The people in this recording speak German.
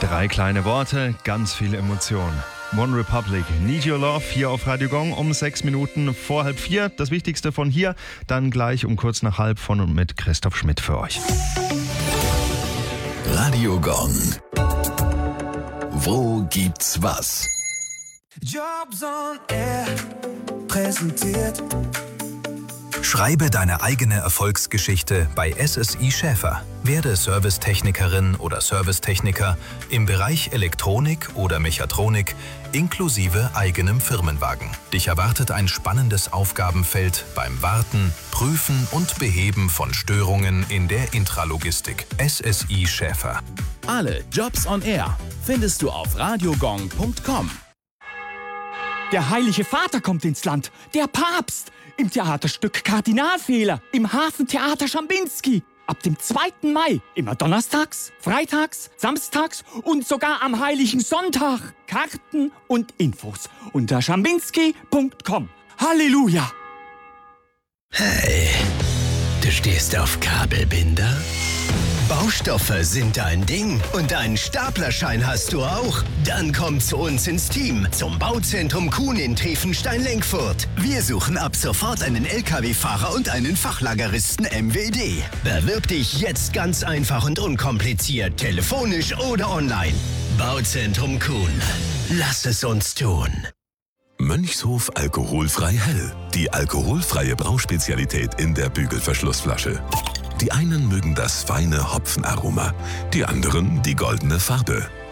3 kleine Worte, ganz viel Emotion. One Republic, Need Your Love, hier auf Radio Gong um 6 Minuten vor 3:30. Das Wichtigste von hier, dann gleich um kurz nach 4:30 von und mit Christoph Schmidt für euch. Radio Gong. Wo gibt's was? Jobs on Air präsentiert. Schreibe deine eigene Erfolgsgeschichte bei SSI Schäfer. Werde Servicetechnikerin oder Servicetechniker im Bereich Elektronik oder Mechatronik inklusive eigenem Firmenwagen. Dich erwartet ein spannendes Aufgabenfeld beim Warten, Prüfen und Beheben von Störungen in der Intralogistik. SSI Schäfer. Alle Jobs on Air findest du auf radiogong.com. Der Heilige Vater kommt ins Land, der Papst, im Theaterstück Kardinalfehler, im Hafentheater Schambinski. Ab dem 2. Mai, immer donnerstags, freitags, samstags und sogar am Heiligen Sonntag. Karten und Infos unter schambinski.com. Halleluja! Hey, du stehst auf Kabelbinder? Baustoffe sind dein Ding und einen Staplerschein hast du auch? Dann komm zu uns ins Team, zum Bauzentrum Kuhn in Triefenstein-Lenkfurt. Wir suchen ab sofort einen LKW-Fahrer und einen Fachlageristen MWD. Bewirb dich jetzt ganz einfach und unkompliziert, telefonisch oder online. Bauzentrum Kuhn. Lass es uns tun. Mönchshof alkoholfrei hell. Die alkoholfreie Brauspezialität in der Bügelverschlussflasche. Die einen mögen das feine Hopfenaroma, die anderen die goldene Farbe.